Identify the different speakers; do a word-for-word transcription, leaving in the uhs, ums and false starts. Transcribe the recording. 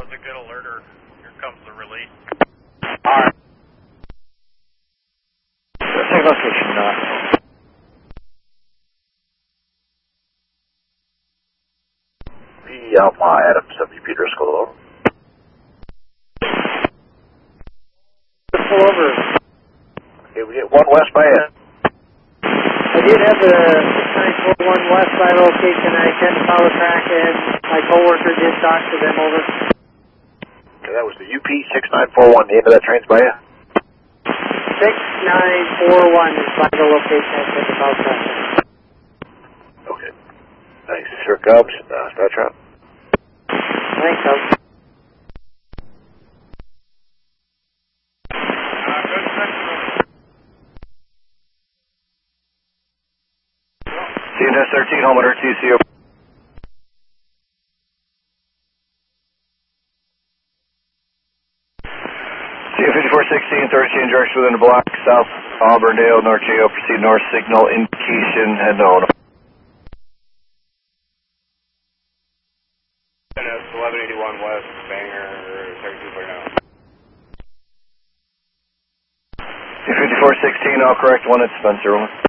Speaker 1: was a good alerter. Here comes the release.
Speaker 2: Alright. Same location, uh. The Alpha Adam W P Driscoll, over.
Speaker 3: Pull over.
Speaker 2: Okay, we get one west by end.
Speaker 3: I did have the six nine four one west by location. I sent the power track and my coworker did talk to them over.
Speaker 2: Okay, that was the U P six nine four one, the end of that train's by you?
Speaker 3: six nine four one is by the location I sent the power track.
Speaker 2: Okay. Thanks. Sure, Cubs. Uh, Star Trek.
Speaker 3: Thanks, Cubs.
Speaker 2: C N S thirteen, home at R T C. C N fifty-four sixteen, third change direction within the block, south Auburndale, North J O, proceed north, signal indication, head no.
Speaker 1: C N S eleven eighty-one west, Banger, thirty-two point oh.
Speaker 2: C fifty-four sixteen, all correct, one at Spencer.